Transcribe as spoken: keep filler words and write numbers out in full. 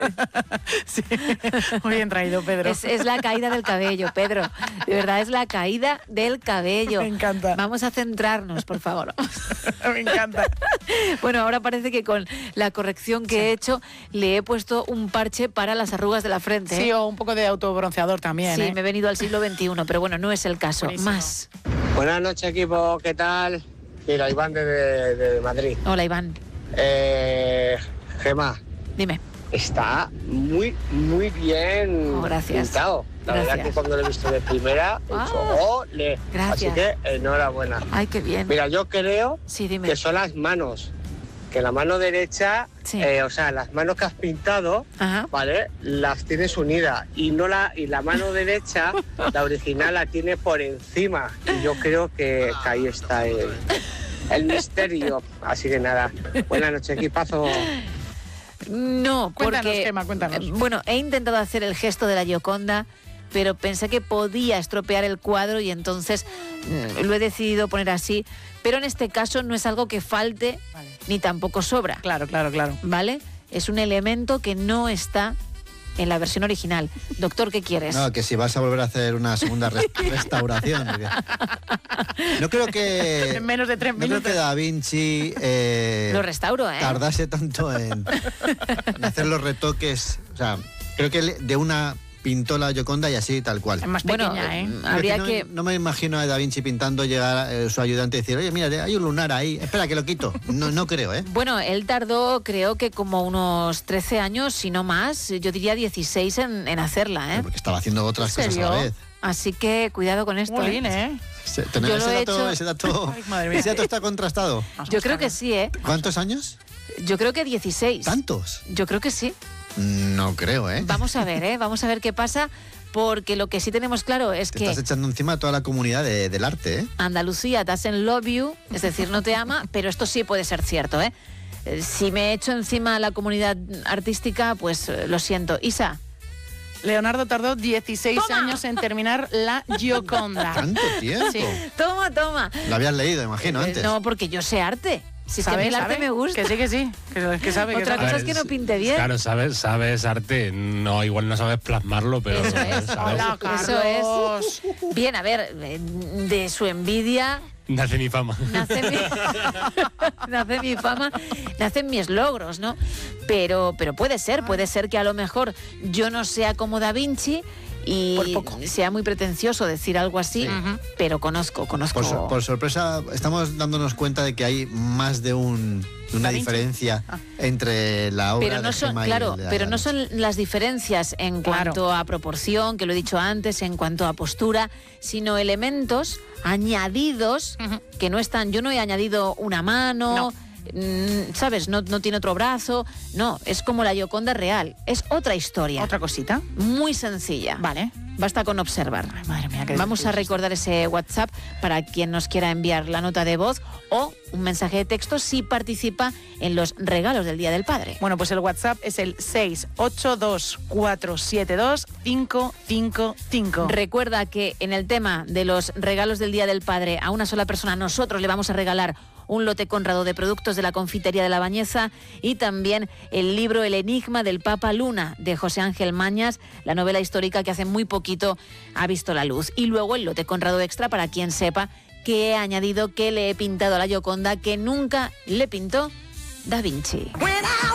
Sí, muy bien traído, Pedro. Es, es la caída del cabello, Pedro. De verdad, es la caída del cabello. Me encanta. Vamos a centrarnos, por favor. Me encanta. Bueno, ahora parece que con la corrección que sí. he hecho, le he puesto un parche para las arrugas de la frente. Sí, ¿eh? o un poco de autobronceador también. Sí, ¿eh? me he venido al siglo veintiuno, pero bueno, no es el caso. Buenísimo. Más. Buenas noches, equipo. ¿Qué tal? Mira, Iván de, de, de Madrid. Hola, Iván. Eh, Gemma. Dime. Está muy, muy bien oh, gracias. pintado. La gracias. verdad que cuando lo he visto de primera, he dicho, oh, le. Gracias. Así que enhorabuena. Ay, qué bien. Mira, yo creo sí, dime. que son las manos. Que la mano derecha, sí. eh, o sea, las manos que has pintado, Ajá. ¿vale? Las tienes unidas. Y no la y la mano derecha, la original, la tiene por encima. Y yo creo que, que ahí está el, el misterio. Así que nada, buenas noches, equipazo. No, porque... Cuéntanos, Gemma, cuéntanos. Bueno, he intentado hacer el gesto de la Gioconda, pero pensé que podía estropear el cuadro y entonces mm, lo he decidido poner así. Pero en este caso no es algo que falte vale. ni tampoco sobra. Claro, claro, claro. ¿Vale? Es un elemento que no está en la versión original. Doctor, ¿qué quieres? No, que si vas a volver a hacer una segunda res- restauración. Porque... No creo que... En menos de tres no minutos. creo que Da Vinci... Eh, lo restauro, ¿eh? Tardase tanto en, en hacer los retoques. O sea, creo que de una... pintó la Gioconda y así tal cual. Es más bueno, pequeña, ¿eh? Habría no, que... no me imagino a Da Vinci pintando, llegar eh, su ayudante y decir, oye, mira, hay un lunar ahí, espera que lo quito. No, no creo, ¿eh? Bueno, él tardó creo que como unos trece años, si no más, yo diría dieciséis en, en hacerla, ¿eh? Porque estaba haciendo otras cosas a la vez. Así que cuidado con esto. Muy bien, ¿eh? Se, tener Yo ese, lo he dato, hecho... ese, dato, Ay, madre mía. ese dato está contrastado. Yo creo que sí, ¿eh? ¿Cuántos años? Yo creo que dieciséis. ¿Tantos? Yo creo que sí. No creo, ¿eh? Vamos a ver, ¿eh? Vamos a ver qué pasa, porque lo que sí tenemos claro es Te que... estás echando encima a toda la comunidad de, del arte, ¿eh? Andalucía doesn't love you, es decir, no te ama, pero esto sí puede ser cierto, ¿eh? Si me echo encima a la comunidad artística, pues eh, lo siento. Isa. Leonardo tardó dieciséis ¡Toma! años en terminar la Gioconda. ¿Tanto tiempo? Sí. Toma, toma. Lo habías leído, imagino, antes. No, porque yo sé arte. Si es que a mí el arte me gusta. Que sí, que sí. Que, que sabe, que Otra sabe. cosa es que no pinte bien. Claro, sabes, sabes arte. No, igual no sabes plasmarlo, pero Eso es. sabes. Hola, Eso es. Bien, a ver, de su envidia... Nace mi fama. Nace mi, nace mi fama, nacen mis logros, ¿no? Pero, pero puede ser, puede ser que a lo mejor yo no sea como Da Vinci y Por poco. sea muy pretencioso decir algo así, Sí. pero conozco, conozco. Por, sor- por sorpresa, estamos dándonos cuenta de que hay más de un de una Da Vinci. diferencia Ah. entre la obra pero no de son, Gemma y claro, de Da pero no Vinci. son las diferencias en Claro. cuanto a proporción, que lo he dicho antes, en cuanto a postura, sino elementos añadidos Ujú. que no están. Yo no he añadido una mano, mm, ¿sabes? No, no tiene otro brazo. No, es como la Gioconda real. Es otra historia. Otra cosita. Muy sencilla. Vale. Basta con observar. Ay, madre mía, qué Vamos a difícil. recordar ese WhatsApp para quien nos quiera enviar la nota de voz o un mensaje de texto si participa en los regalos del Día del Padre. Bueno, pues el WhatsApp es el seis ocho dos cuatro siete dos cinco cinco cinco. Recuerda que en el tema de los regalos del Día del Padre a una sola persona nosotros le vamos a regalar un lote Conrado de productos de la confitería de La Bañeza y también el libro El enigma del Papa Luna de José Ángel Mañas, la novela histórica que hace muy poquito ha visto la luz. Y luego el lote Conrado extra para quien sepa que he añadido, que le he pintado a la Gioconda que nunca le pintó Da Vinci.